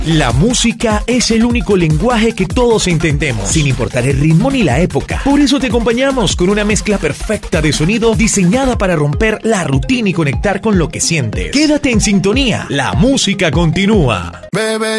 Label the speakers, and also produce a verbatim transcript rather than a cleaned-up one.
Speaker 1: La música es el único lenguaje que todos entendemos, sin importar el ritmo ni la época. Por eso te acompañamos con una mezcla perfecta de sonido diseñada para romper la rutina y conectar con lo que sientes. Quédate en sintonía, la música continúa.
Speaker 2: Bebé,